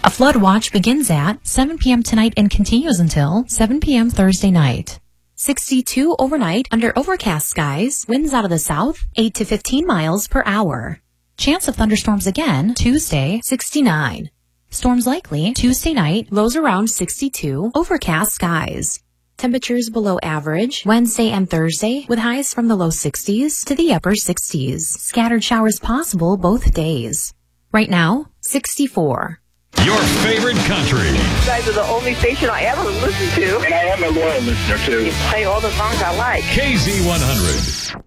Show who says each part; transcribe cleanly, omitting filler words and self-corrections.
Speaker 1: A flood watch begins at 7 p.m. tonight and continues until 7 p.m. Thursday night. 62 overnight under overcast skies, winds out of the south, 8 to 15 miles per hour. Chance of thunderstorms again, Tuesday, 69. Storms likely Tuesday night, lows around 62, overcast skies. Temperatures below average Wednesday and Thursday with highs from the low 60s to the upper 60s. Scattered showers possible both days. Right now, 64.
Speaker 2: Your favorite country.
Speaker 3: You guys are the only station I ever listen to.
Speaker 4: And I am a loyal listener, too.
Speaker 3: You play all the songs I like.
Speaker 2: KZ100.